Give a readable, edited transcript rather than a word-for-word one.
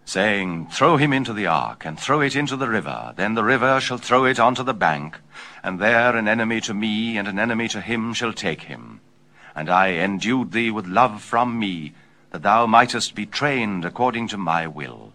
saying, Throw him into the ark, and throw it into the river. Then the river shall throw it onto the bank, and there an enemy to me and an enemy to him shall take him. And I endued thee with love from me, that thou mightest be trained according to my will.